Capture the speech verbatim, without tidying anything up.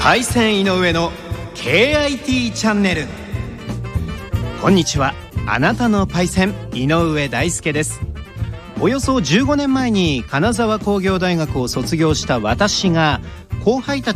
パイセン井上の ケーアイティー チャンネル。こんにちは、あなたのパイセン井上大輔です。およそじゅうごねんまえに金沢工業大学を卒業した私が後輩たち